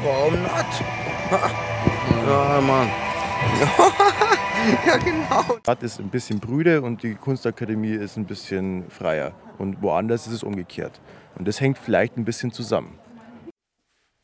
warum not? Ja, Mann. Ja, genau. Die Stadt ist ein bisschen brüde und die Kunstakademie ist ein bisschen freier. Und woanders ist es umgekehrt. Und das hängt vielleicht ein bisschen zusammen.